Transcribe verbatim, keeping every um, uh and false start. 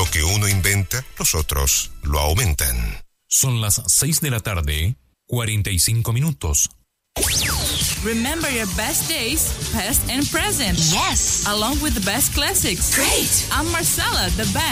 Lo que uno inventa, los otros lo aumentan. Son las seis de la tarde, cuarenta y cinco minutos. Remember your best days, past and present. Yes. Along with the best classics. Great. I'm Marcella, the band.